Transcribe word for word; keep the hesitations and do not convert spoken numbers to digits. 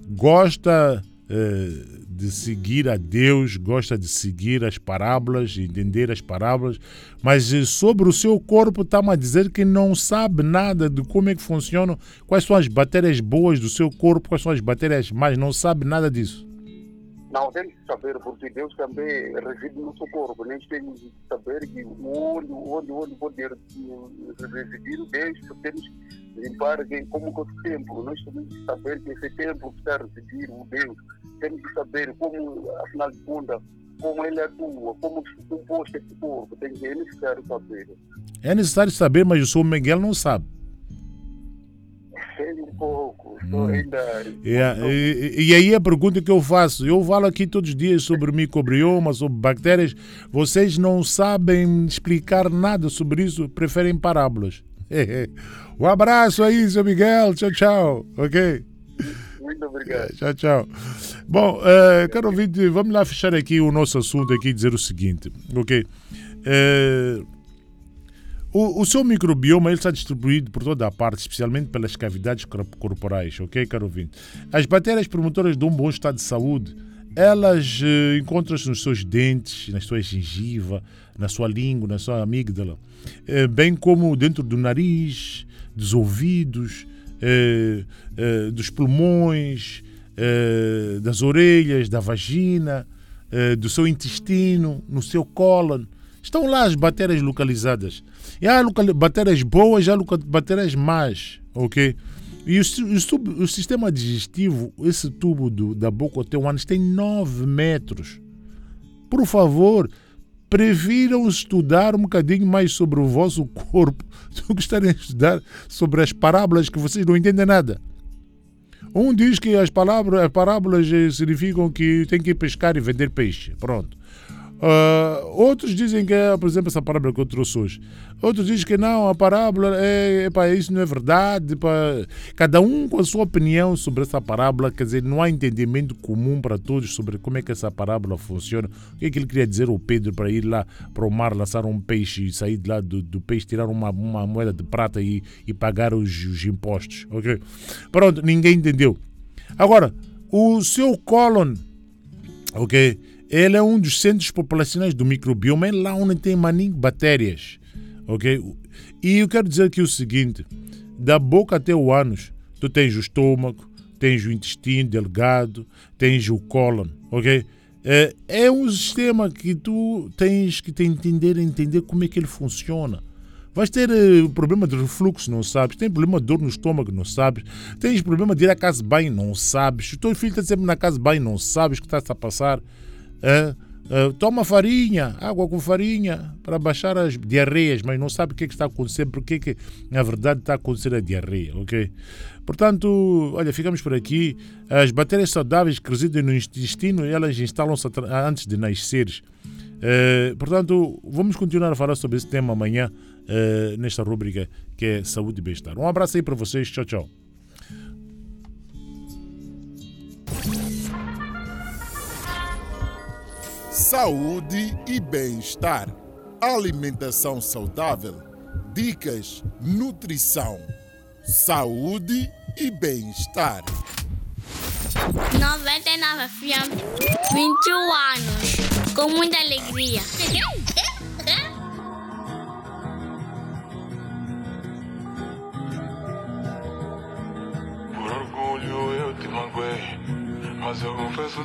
gosta eh, de seguir a Deus, gosta de seguir as parábolas, entender as parábolas, mas eh, sobre o seu corpo está-me a dizer que não sabe nada de como é que funciona, quais são as bactérias boas do seu corpo, quais são as bactérias más, não sabe nada disso. Não, temos que saber, porque Deus também reside no nosso corpo. Nós temos que saber que onde, onde, onde pode residir Deus, temos que limpar como com o templo. Nós temos que saber que esse templo está a residir o Deus. Temos que saber como, afinal de contas, como ele atua, como se compõe esse corpo. Tem que, é necessário saber. É necessário saber, mas o senhor Miguel não sabe. Sei um pouco, estou hum. ainda... Yeah. E, e aí a pergunta que eu faço, eu falo aqui todos os dias sobre microbioma, sobre bactérias, vocês não sabem explicar nada sobre isso, preferem parábolas. Um abraço aí, seu Miguel, tchau, tchau, ok? Muito obrigado. Tchau, tchau. Bom, uh, caro ouvinte, vamos lá fechar aqui o nosso assunto aqui e dizer o seguinte, ok? Uh, O, o seu microbioma ele está distribuído por toda a parte, especialmente pelas cavidades corporais, ok, caro ouvinte? As bactérias promotoras de um bom estado de saúde, elas eh, encontram-se nos seus dentes, na sua gengiva, na sua língua, na sua amígdala, eh, bem como dentro do nariz, dos ouvidos, eh, eh, dos pulmões, eh, das orelhas, da vagina, eh, do seu intestino, no seu cólon. Estão lá as bactérias localizadas. E há bactérias boas e há bactérias más, ok? E o, o, o sistema digestivo, esse tubo do, da boca até o ânus tem nove metros. Por favor, prefiram estudar um bocadinho mais sobre o vosso corpo do que estarem a estudar sobre as parábolas que vocês não entendem nada. Um diz que as, palavras, as parábolas significam que tem que ir pescar e vender peixe. Pronto. Uh, outros dizem que é, por exemplo, essa parábola que eu trouxe hoje. Outros dizem que não, a parábola é, é isso não é verdade. Pá. Cada um com a sua opinião sobre essa parábola, quer dizer, não há entendimento comum para todos sobre como é que essa parábola funciona. O que é que ele queria dizer ao Pedro para ir lá para o mar, lançar um peixe e sair de lá do, do peixe, tirar uma, uma moeda de prata e, e pagar os, os impostos, ok? Pronto, ninguém entendeu. Agora, o seu cólon, ok? Ele é um dos centros populacionais do microbioma, é lá onde tem maninho bactérias, ok? E eu quero dizer aqui o seguinte, da boca até o ânus, tu tens o estômago, tens o intestino delgado, tens o cólon, ok? É, é um sistema que tu tens que te entender, entender como é que ele funciona. Vais ter uh, problema de refluxo, não sabes. Tem problema de dor no estômago, não sabes. Tens problema de ir à casa de banho, não sabes. O teu filho está sempre na casa de banho, não sabes o que está a passar. Uh, uh, toma farinha, água com farinha para baixar as diarreias, mas não sabe o que, é que está a acontecer, porque que na verdade está a acontecer a diarreia, ok? Portanto, olha, ficamos por aqui. As bactérias saudáveis que residem no intestino, elas instalam-se antes de nasceres. Uh, portanto, vamos continuar a falar sobre esse tema amanhã, uh, nesta rúbrica que é Saúde e Bem-Estar. Um abraço aí para vocês, tchau, tchau. Saúde e bem-estar, alimentação saudável, dicas, nutrição, saúde e bem-estar. noventa e nove F M, vinte e um anos, com muita alegria. Por orgulho eu te magoei, mas eu confesso